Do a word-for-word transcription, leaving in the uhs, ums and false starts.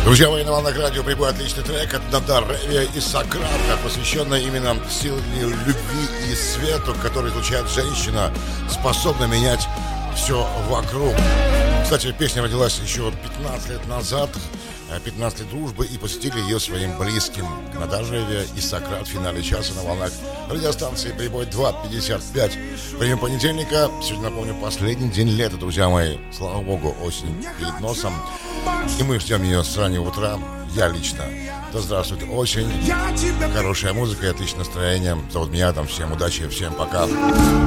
Друзья мои, на волнах радио прибой отличный трек от Надар Ревия и Сократа, посвященный именно силе любви и свету, который излучает женщина, способна менять все вокруг. Кстати, песня родилась еще пятнадцать лет назад, пятнадцать лет дружбы, и посвятили ее своим близким. Надар Ревия и Сократ в финале часа на волнах радиостанции Прибой два пятьдесят пять. Время понедельника. Сегодня, напомню, последний день лета, друзья мои. Слава богу, осень перед носом. И мы ждем ее с раннего утра. Я лично. Да здравствует осень. Хорошая музыка и отличное настроение. Зовут меня там. Всем удачи, всем пока.